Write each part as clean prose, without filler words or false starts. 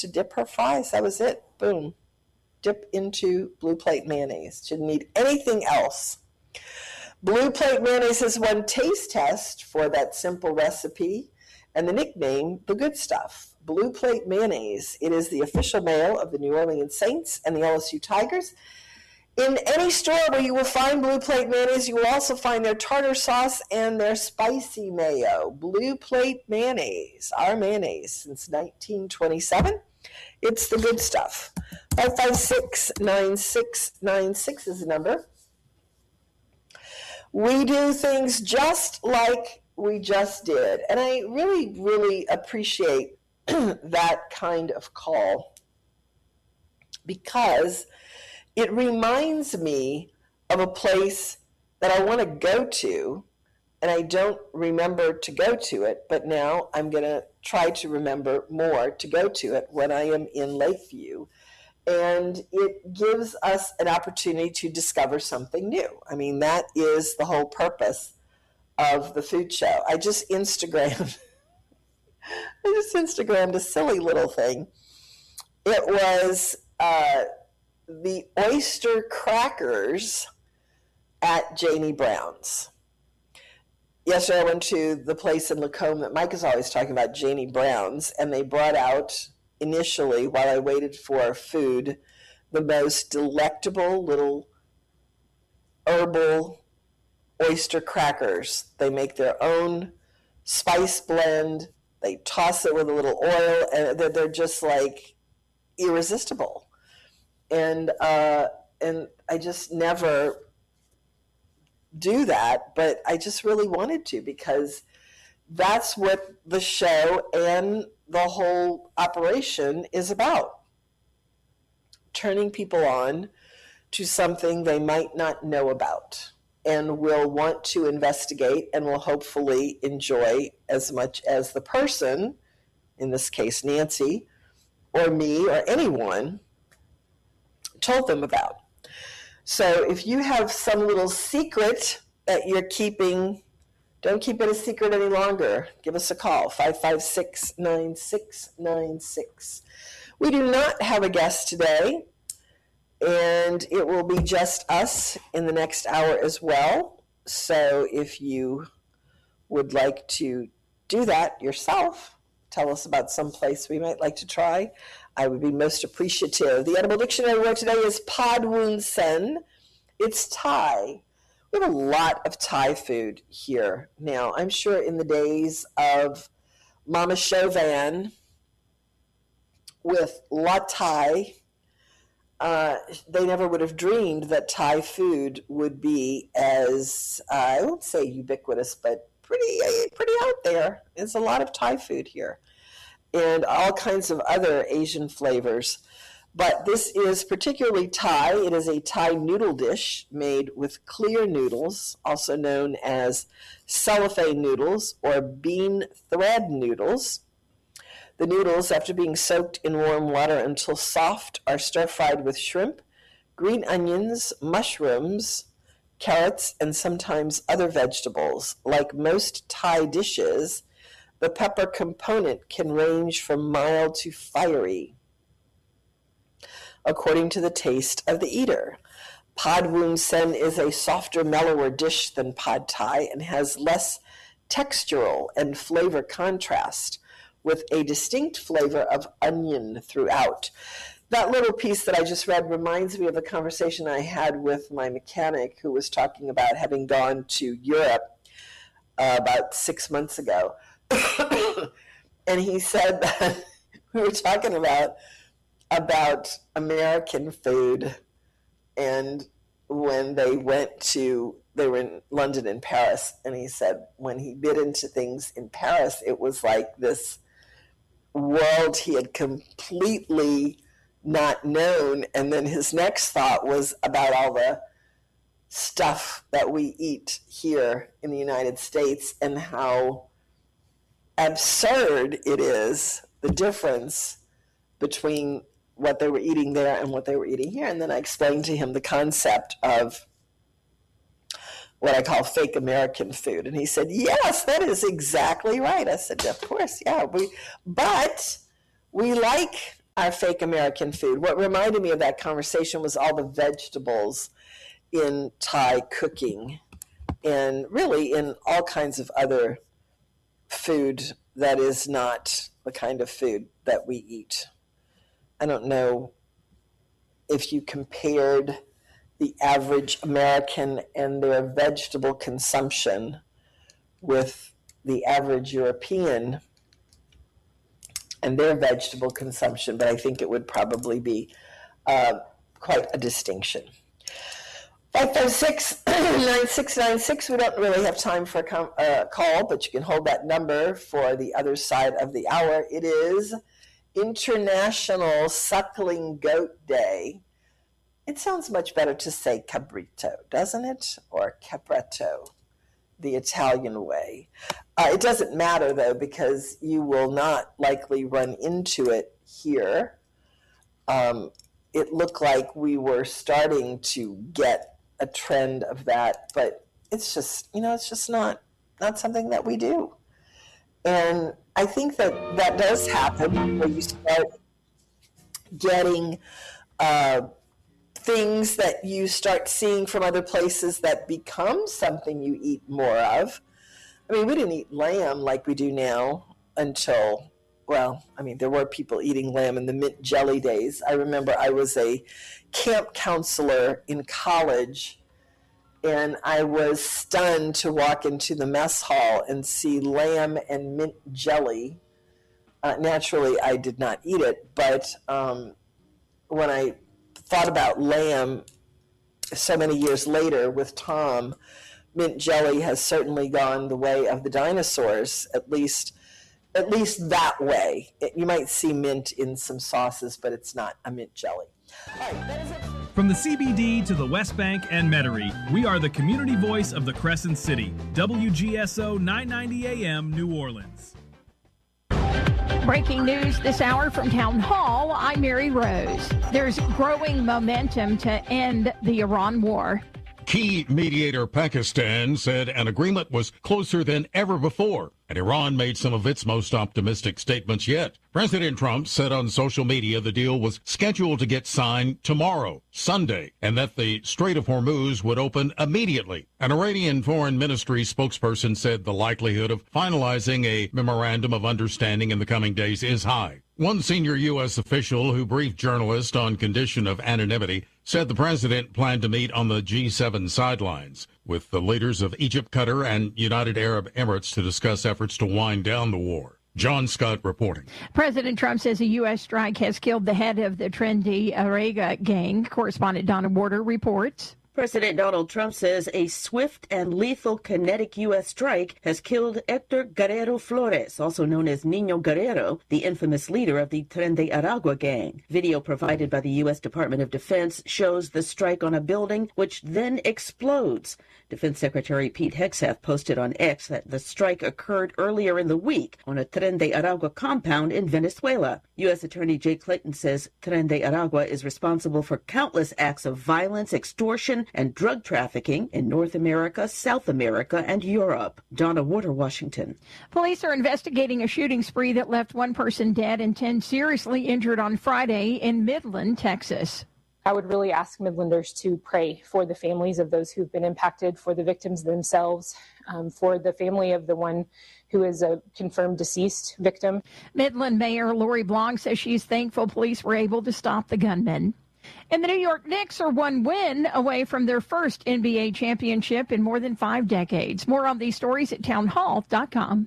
to dip her fries. That was it. Boom. Dip into Blue Plate mayonnaise. Didn't need anything else. Blue Plate mayonnaise has won taste test for that simple recipe and the nickname, The Good Stuff. Blue Plate mayonnaise. It is the official mayo of the New Orleans Saints and the LSU Tigers. In any store where you will find Blue Plate mayonnaise, you will also find their tartar sauce and their spicy mayo. Blue Plate mayonnaise, our mayonnaise since 1927. It's the good stuff. 556-9696 is the number. We do things just like we just did. And I really, really appreciate that kind of call because it reminds me of a place that I want to go to, and I don't remember to go to it, but now I'm going to try to remember more to go to it when I am in Lakeview. And it gives us an opportunity to discover something new. I mean, that is the whole purpose of the food show. I just Instagrammed a silly little thing. It was the oyster crackers at Janie Brown's. Yesterday I went to the place in Lacombe that Mike is always talking about, Janie Brown's, and they brought out initially, while I waited for food, the most delectable little herbal oyster crackers. They make their own spice blend. They toss it with a little oil, and they're just like irresistible. And I just never do that, but I just really wanted to because that's what the show and the whole operation is about. Turning people on to something they might not know about and will want to investigate and will hopefully enjoy as much as the person, in this case Nancy, or me, or anyone, told them about. So if you have some little secret that you're keeping, don't keep it a secret any longer. Give us a call, 556-9696. We do not have a guest today, and it will be just us in the next hour as well. So if you would like to do that yourself, tell us about some place we might like to try, I would be most appreciative. The Edible Dictionary word today is Pad Woon Sen. It's Thai. We have a lot of Thai food here now. I'm sure in the days of Mama Chauvin with La Thai, they never would have dreamed that Thai food would be as, I won't say ubiquitous, but pretty out there. There's a lot of Thai food here and all kinds of other Asian flavors. But this is particularly Thai. It is a Thai noodle dish made with clear noodles, also known as cellophane noodles or bean thread noodles. The noodles, after being soaked in warm water until soft, are stir-fried with shrimp, green onions, mushrooms, carrots, and sometimes other vegetables. Like most Thai dishes, the pepper component can range from mild to fiery, according to the taste of the eater. Pad Woon Sen is a softer, mellower dish than Pad Thai and has less textural and flavor contrast, with a distinct flavor of onion throughout. That little piece that I just read reminds me of a conversation I had with my mechanic who was talking about having gone to Europe about 6 months ago. And he said that we were talking about American food, and when they were in London and Paris, and he said when he bit into things in Paris, it was like this world he had completely not known, and then his next thought was about all the stuff that we eat here in the United States and how absurd it is, the difference between what they were eating there and what they were eating here. And then I explained to him the concept of what I call fake American food. And he said, yes, that is exactly right. I said, of course, yeah. But we like our fake American food. What reminded me of that conversation was all the vegetables in Thai cooking and really in all kinds of other food that is not the kind of food that we eat. I don't know if you compared the average American and their vegetable consumption with the average European and their vegetable consumption, but I think it would probably be quite a distinction. 556-9696, we don't really have time for a call, but you can hold that number for the other side of the hour. It is International Suckling Goat Day. It sounds much better to say cabrito, doesn't it? Or capretto, the Italian way. It doesn't matter, though, because you will not likely run into it here. It looked like we were starting to get a trend of that, but it's just, it's just not something that we do. And I think that does happen when you start getting things that you start seeing from other places that become something you eat more of. I mean, we didn't eat lamb like we do now until, there were people eating lamb in the mint jelly days. I remember I was a camp counselor in college, and I was stunned to walk into the mess hall and see lamb and mint jelly. Naturally, I did not eat it, but when I thought about lamb so many years later with Tom, mint jelly has certainly gone the way of the dinosaurs, at least that way. You might see mint in some sauces, but it's not a mint jelly. All right, that is it. From the CBD to the West Bank and Metairie, we are the community voice of the Crescent City. WGSO 990 AM, New Orleans. Breaking news this hour from Town Hall, I'm Mary Rose. There's growing momentum to end the Iran war. Key mediator Pakistan said an agreement was closer than ever before, and Iran made some of its most optimistic statements yet. President Trump said on social media the deal was scheduled to get signed tomorrow, Sunday, and that the Strait of Hormuz would open immediately. An Iranian Foreign Ministry spokesperson said the likelihood of finalizing a memorandum of understanding in the coming days is high. One senior U.S. official who briefed journalists on condition of anonymity said the president planned to meet on the G7 sidelines with the leaders of Egypt, Qatar, and United Arab Emirates to discuss efforts to wind down the war. John Scott reporting. President Trump says a U.S. strike has killed the head of the Tren Aragua gang. Correspondent Donna Warder reports. President Donald Trump says a swift and lethal kinetic U.S. strike has killed Hector Guerrero Flores, also known as Nino Guerrero, the infamous leader of the Tren de Aragua gang. Video provided by the U.S. Department of Defense shows the strike on a building, which then explodes. Defense Secretary Pete Hegseth posted on X that the strike occurred earlier in the week on a Tren de Aragua compound in Venezuela. U.S. Attorney Jay Clayton says Tren de Aragua is responsible for countless acts of violence, extortion, and drug trafficking in North America, South America, and Europe. Donna Warder, Washington. Police are investigating a shooting spree that left one person dead and 10 seriously injured on Friday in Midland, Texas. I would really ask Midlanders to pray for the families of those who've been impacted, for the victims themselves, for the family of the one who is a confirmed deceased victim. Midland Mayor Lori Blanc says she's thankful police were able to stop the gunman. And the New York Knicks are one win away from their first NBA championship in more than 5 decades. More on these stories at townhall.com.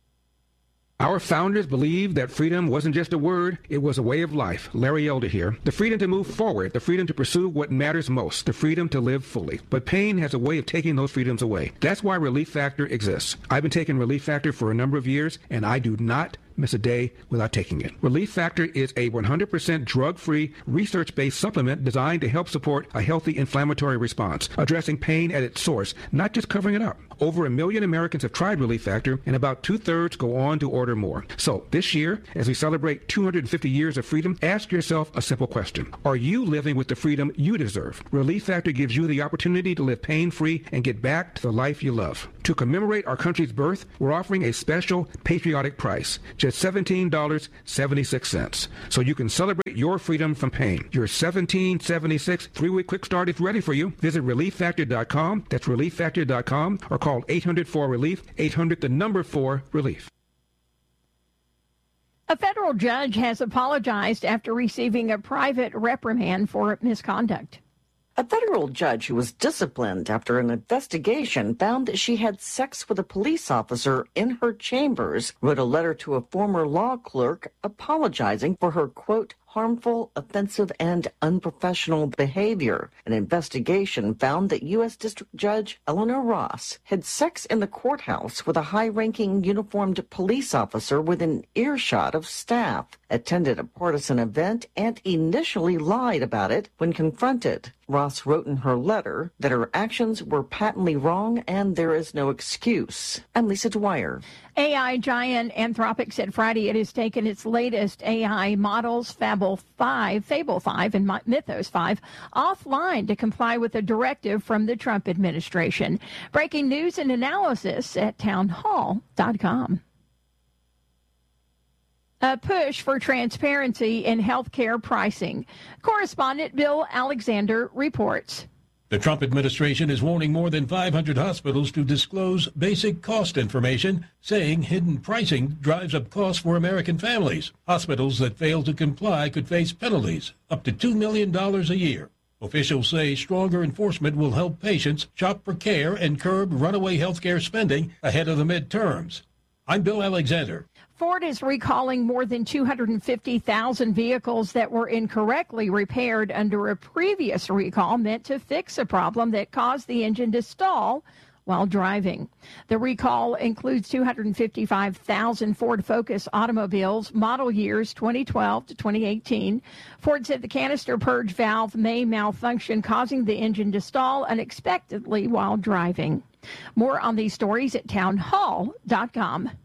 Our founders believed that freedom wasn't just a word, it was a way of life. Larry Elder here. The freedom to move forward, the freedom to pursue what matters most, the freedom to live fully. But pain has a way of taking those freedoms away. That's why Relief Factor exists. I've been taking Relief Factor for a number of years, and I do not miss a day without taking it. Relief Factor is a 100% drug-free, research-based supplement designed to help support a healthy inflammatory response, addressing pain at its source, not just covering it up. Over 1 million Americans have tried Relief Factor, and about 2/3 go on to order more. So this year, as we celebrate 250 years of freedom, ask yourself a simple question. Are you living with the freedom you deserve? Relief Factor gives you the opportunity to live pain-free and get back to the life you love. To commemorate our country's birth, we're offering a special patriotic price, just $17.76. So you can celebrate your freedom from pain. Your $17.76 3-week quick start is ready for you. Visit ReliefFactor.com. That's ReliefFactor.com, or call 800-4-RELIEF, 800-4-RELIEF. A federal judge has apologized after receiving a private reprimand for misconduct. A federal judge who was disciplined after an investigation found that she had sex with a police officer in her chambers wrote a letter to a former law clerk apologizing for her, quote, harmful, offensive, and unprofessional behavior. An investigation found that U.S. District Judge Eleanor Ross had sex in the courthouse with a high-ranking uniformed police officer within earshot of staff, attended a partisan event, and initially lied about it when confronted. Ross wrote in her letter that her actions were patently wrong and there is no excuse. I'm Lisa Dwyer. AI giant Anthropic said Friday it has taken its latest AI models, Fable 5 and Mythos 5, offline to comply with a directive from the Trump administration. Breaking news and analysis at townhall.com. A push for transparency in healthcare pricing. Correspondent Bill Alexander reports. The Trump administration is warning more than 500 hospitals to disclose basic cost information, saying hidden pricing drives up costs for American families. Hospitals that fail to comply could face penalties up to $2 million a year. Officials say stronger enforcement will help patients shop for care and curb runaway healthcare spending ahead of the midterms. I'm Bill Alexander. Ford is recalling more than 250,000 vehicles that were incorrectly repaired under a previous recall meant to fix a problem that caused the engine to stall while driving. The recall includes 255,000 Ford Focus automobiles, model years 2012 to 2018. Ford said the canister purge valve may malfunction, causing the engine to stall unexpectedly while driving. More on these stories at townhall.com.